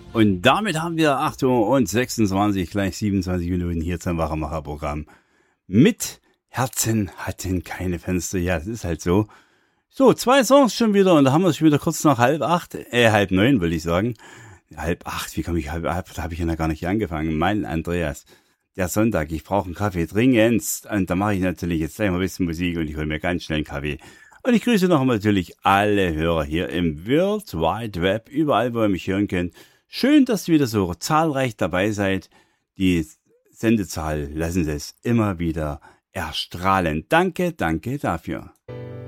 Und damit haben wir 8 Uhr und 26, gleich 27 Minuten hier zum Wachmacher-Programm. Mit Herzen hatten keine Fenster. Ja, das ist halt so. So, 2 Songs schon wieder und da haben wir es schon wieder kurz nach 7:30, 7:30 will ich sagen. 7:30, wie komme ich 7:30? Da habe ich ja noch gar nicht angefangen. Mein Andreas, der Sonntag, ich brauche einen Kaffee dringendst. Und da mache ich natürlich jetzt gleich mal ein bisschen Musik und ich hole mir ganz schnell einen Kaffee. Und ich grüße noch natürlich alle Hörer hier im World Wide Web, überall, wo ihr mich hören könnt. Schön, dass ihr wieder so zahlreich dabei seid. Die Sendezahl lassen Sie es immer wieder erstrahlen. Danke, danke dafür.